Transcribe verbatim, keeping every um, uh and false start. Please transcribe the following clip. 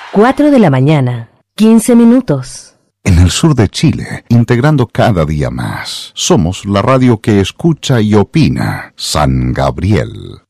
cuatro de la mañana, quince minutos. En el sur de Chile, integrando cada día más. Somos la radio que escucha y opina. San Gabriel.